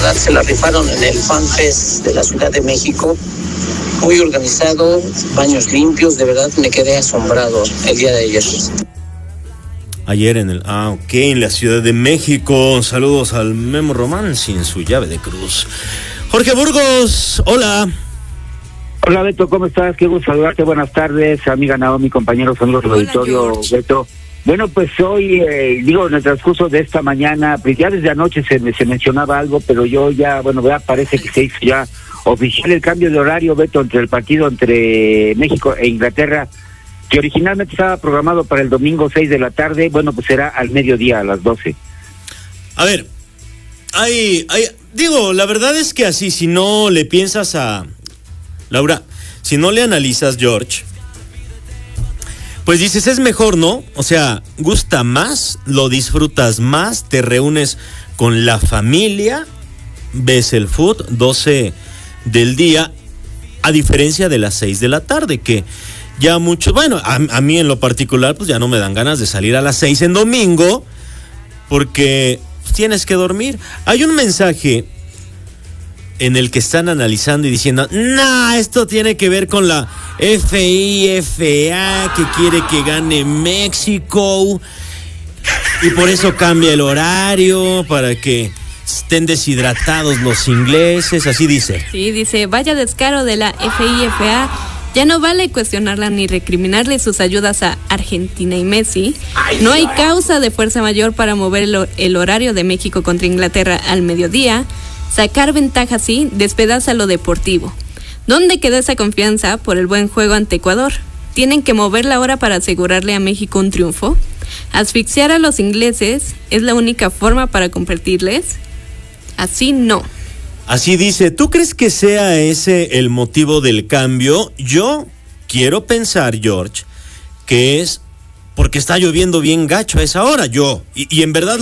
verdad se la rifaron en el FanFest de la Ciudad de México. Muy organizado, baños limpios, de verdad me quedé asombrado el día de ayer. Ayer en la Ciudad de México. Saludos al Memo Román sin su llave de cruz. Jorge Burgos, hola. Hola Beto, ¿cómo estás? Qué gusto saludarte, buenas tardes, amiga Naomi, compañeros, amigos del auditorio, George. Beto. Bueno, pues hoy, en el transcurso de esta mañana, pues ya desde anoche se mencionaba algo, pero yo ya, parece que se hizo ya oficial el cambio de horario, Beto, entre el partido entre México e Inglaterra, que originalmente estaba programado para el domingo 6 de la tarde, bueno, pues será al mediodía, a las 12. A ver, la verdad es que así, si no le piensas a... Laura, si no le analizas, George, pues dices, es mejor, ¿no? O sea, gusta más, lo disfrutas más, te reúnes con la familia, ves el fútbol, 12 del día, a diferencia de las 6 de la tarde, que ya mucho, a mí en lo particular, pues ya no me dan ganas de salir a las 6 en domingo, porque tienes que dormir. Hay un mensaje en el que están analizando y diciendo, esto tiene que ver con la FIFA, que quiere que gane México, y por eso cambia el horario, para que estén deshidratados los ingleses, así dice. Sí, dice, vaya descaro de la FIFA. Ya no vale cuestionarla ni recriminarle sus ayudas a Argentina y Messi. No hay causa de fuerza mayor para mover el horario de México contra Inglaterra al mediodía. Sacar ventaja así despedaza lo deportivo. ¿Dónde quedó esa confianza por el buen juego ante Ecuador? ¿Tienen que mover la hora para asegurarle a México un triunfo? ¿Asfixiar a los ingleses es la única forma para competirles? Así no. Así dice, ¿tú crees que sea ese el motivo del cambio? Yo quiero pensar, George, que es porque está lloviendo bien gacho a esa hora, y en verdad